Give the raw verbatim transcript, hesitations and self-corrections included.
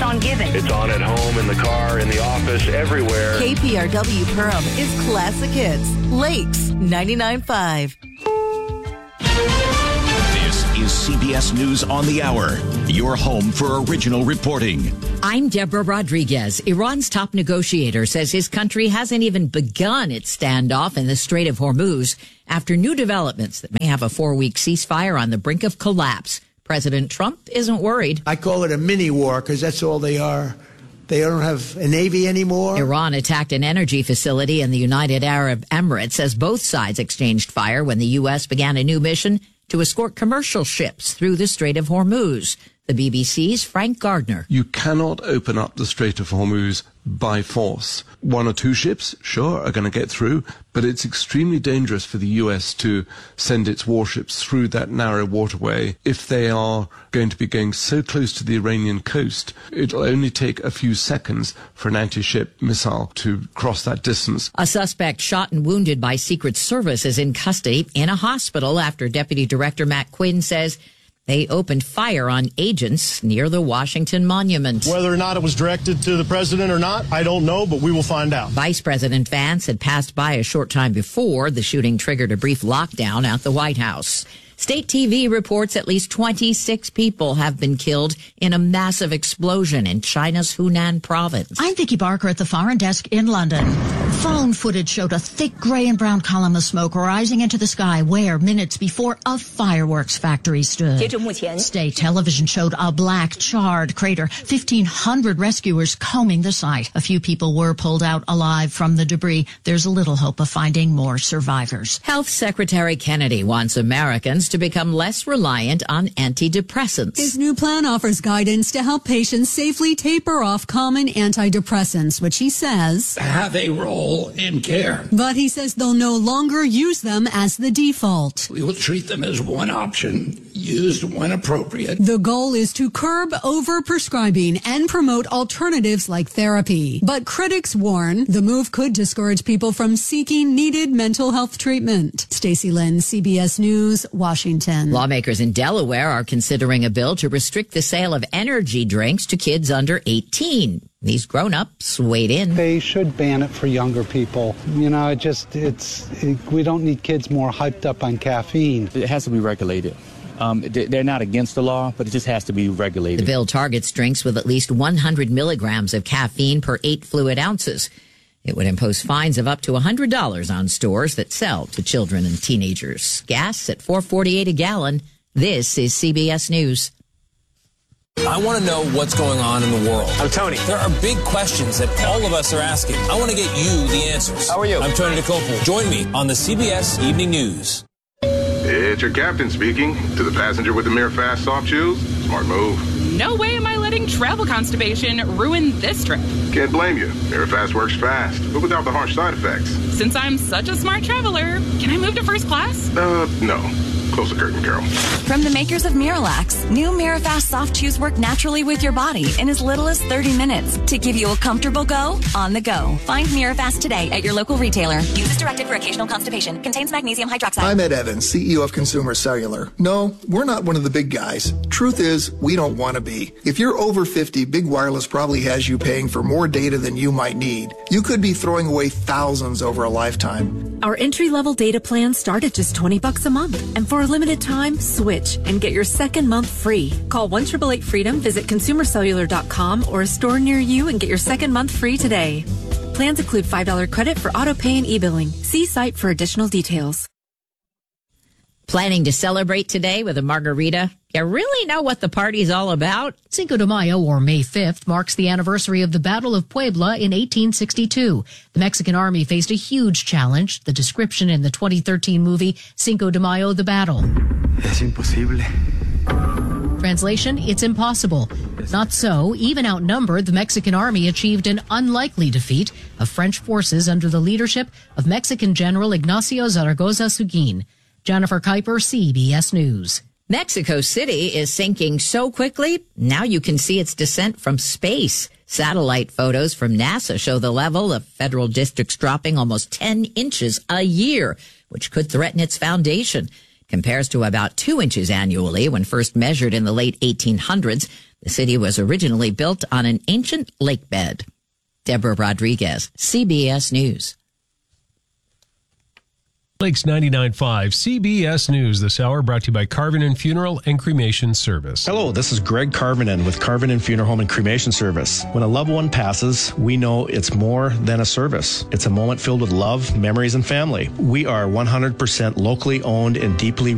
on giving. It's on at home, in the car, in the office, everywhere. K P R W Perham is classic hits. Lakes ninety-nine point five. This is C B S News on the Hour, your home for original reporting. I'm Deborah Rodriguez. Iran's top negotiator says his country hasn't even begun its standoff in the Strait of Hormuz after new developments that may have a four-week ceasefire on the brink of collapse. President Trump isn't worried. I call it a mini war because that's all they are. They don't have a navy anymore. Iran attacked an energy facility in the United Arab Emirates as both sides exchanged fire when the U S began a new mission to escort commercial ships through the Strait of Hormuz. The B B C's Frank Gardner. You cannot open up the Strait of Hormuz by force. One or two ships, sure, are going to get through, but it's extremely dangerous for the U S to send its warships through that narrow waterway. If they are going to be going so close to the Iranian coast, it'll only take a few seconds for an anti-ship missile to cross that distance. A suspect shot and wounded by Secret Service is in custody in a hospital after Deputy Director Matt Quinn says they opened fire on agents near the Washington Monument. Whether or not it was directed to the president or not, I don't know, but we will find out. Vice President Vance had passed by a short time before the shooting triggered a brief lockdown at the White House. State T V reports at least twenty-six people have been killed in a massive explosion in China's Hunan province. I'm Vicki Barker at the Foreign Desk in London. Phone footage showed a thick gray and brown column of smoke rising into the sky where, minutes before, a fireworks factory stood. State television showed a black, charred crater, fifteen hundred rescuers combing the site. A few people were pulled out alive from the debris. There's little hope of finding more survivors. Health Secretary Kennedy wants Americans to become less reliant on antidepressants. His new plan offers guidance to help patients safely taper off common antidepressants, which he says have a role in care. But he says they'll no longer use them as the default. We will treat them as one option, used when appropriate. The goal is to curb overprescribing and promote alternatives like therapy. But critics warn the move could discourage people from seeking needed mental health treatment. Stacey Lynn, C B S News, Washington. Lawmakers in Delaware are considering a bill to restrict the sale of energy drinks to kids under eighteen. These grown-ups weighed in. They should ban it for younger people. You know, it just, it's, it, we don't need kids more hyped up on caffeine. It has to be regulated. Um, they're not against the law, but it just has to be regulated. The bill targets drinks with at least one hundred milligrams of caffeine per eight fluid ounces. It would impose fines of up to one hundred dollars on stores that sell to children and teenagers. Gas at four forty-eight a gallon. This is C B S News. I want to know what's going on in the world. I'm Tony. There are big questions that all of us are asking. I want to get you the answers. How are you? I'm Tony DeCopel. Join me on the C B S Evening News. It's your captain speaking. To the passenger with the Mirror Fast soft shoes, smart move. No way am I letting travel constipation ruin this trip. Can't blame you. Mirror Fast works fast, but without the harsh side effects. Since I'm such a smart traveler, can I move to first class? Uh, no. Close the curtain, Carol. From the makers of Miralax, new Mirafast soft chews work naturally with your body in as little as thirty minutes to give you a comfortable go on the go. Find Mirafast today at your local retailer. Use as directed for occasional constipation. Contains magnesium hydroxide. I'm Ed Evans, C E O of Consumer Cellular. No, we're not one of the big guys. Truth is, we don't want to be. If you're over fifty, Big Wireless probably has you paying for more data than you might need. You could be throwing away thousands over a lifetime. Our entry-level data plans start at just twenty bucks a month. And for a limited time, switch and get your second month free. Call one eight eight eight freedom, visit consumer cellular dot com or a store near you and get your second month free today. Plans include five dollars credit for auto pay and e-billing. See site for additional details. Planning to celebrate today with a margarita? You really know what the party's all about? Cinco de Mayo, or May fifth, marks the anniversary of the Battle of Puebla in eighteen sixty-two. The Mexican army faced a huge challenge, the description in the twenty thirteen movie Cinco de Mayo, The Battle. Es imposible. Translation, it's impossible. Not so. Even outnumbered, the Mexican army achieved an unlikely defeat of French forces under the leadership of Mexican General Ignacio Zaragoza Seguin. Jennifer Kuiper, C B S News. Mexico City is sinking so quickly, now you can see its descent from space. Satellite photos from NASA show the level of federal districts dropping almost ten inches a year, which could threaten its foundation. compares to about two inches annually when first measured in the late eighteen hundreds. The city was originally built on an ancient lake bed. Deborah Rodriguez, C B S News. Lakes ninety-nine point five, C B S News this hour, brought to you by Carvinen Funeral and Cremation Service. Hello, this is Greg Carvinen with Carvinen Funeral Home and Cremation Service. When a loved one passes, we know it's more than a service. It's a moment filled with love, memories, and family. We are one hundred percent locally owned and deeply